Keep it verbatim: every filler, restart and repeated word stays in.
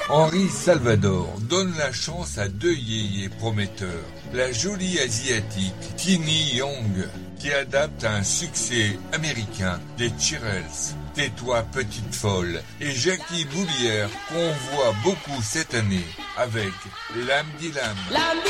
Henri Salvador donne la chance à deux yéyés prometteurs. La jolie asiatique Tini Young, qui adapte à un succès américain des Chirels, Tais-toi petite folle, et Jackie Boulière qu'on voit beaucoup cette année avec L'âme dit l'âme.